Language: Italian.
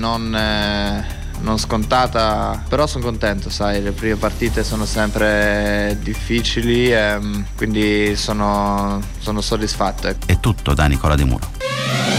non scontata, però sono contento, sai, le prime partite sono sempre difficili, quindi sono soddisfatto. È tutto da Nicola De Muro.